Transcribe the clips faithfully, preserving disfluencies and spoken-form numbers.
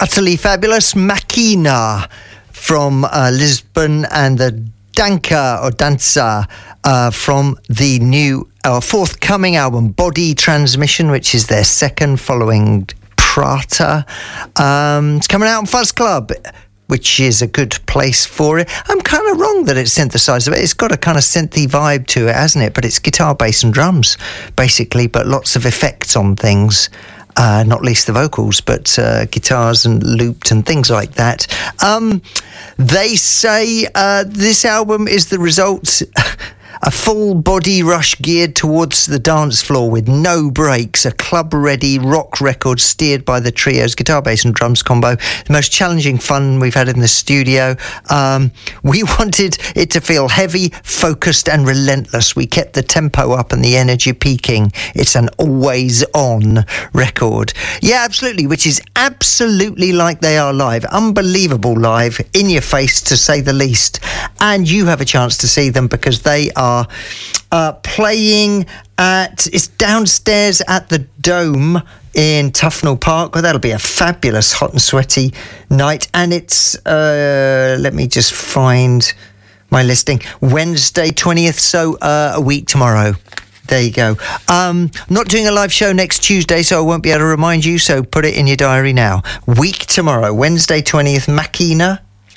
utterly fabulous Machina from uh, Lisbon, and the Danka or Danza uh, from the new uh, forthcoming album Body Transmission, which is their second following Prata. Um, it's coming out on Fuzz Club, which is a good place for it. I'm kind of wrong that it's synthesized. It's got a kind of synthy vibe to it, hasn't it? But it's guitar, bass and drums, basically, but lots of effects on things. Uh, not least the vocals, but uh, guitars and looped and things like that. Um, they say uh, this album is the result... A full body rush geared towards the dance floor with no breaks. A club-ready rock record steered by the trio's guitar, bass and drums combo. The most challenging fun we've had in the studio. Um, we wanted it to feel heavy, focused and relentless. We kept the tempo up and the energy peaking. It's an always-on record. Yeah, absolutely, which is absolutely like they are live. Unbelievable live, in your face to say the least. And you have a chance to see them because they are Uh, playing at, it's downstairs at the Dome in Tufnell Park. Well, that'll be a fabulous hot and sweaty night. And it's, uh, let me just find my listing, Wednesday twentieth, so uh, a week tomorrow. There you go. Um, not doing a live show next Tuesday, so I won't be able to remind you, so put it in your diary now. Week tomorrow, Wednesday twentieth, Machina,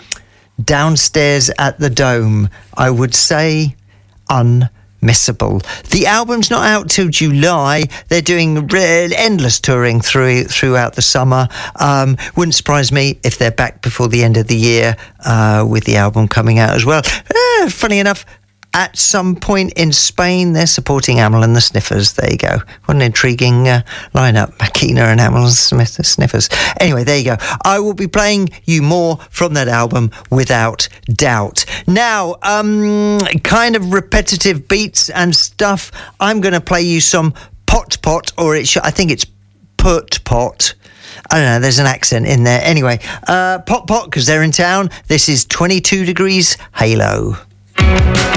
downstairs at the Dome. I would say... unmissable. The album's not out till July. They're doing re- endless touring through throughout the summer. Um, wouldn't surprise me if they're back before the end of the year uh, with the album coming out as well. Uh, funny enough, at some point in Spain, they're supporting Amyl and the Sniffers. There you go. What an intriguing uh, lineup. Machina and Amyl and Smith, the Sniffers. Anyway, there you go. I will be playing you more from that album without doubt. Now, um, kind of repetitive beats and stuff. I'm going to play you some Pot Pot, or it sh- I think it's Put Pot. I don't know, there's an accent in there. Anyway, uh, Pot Pot, because they're in town. This is twenty-two Degrees Halo.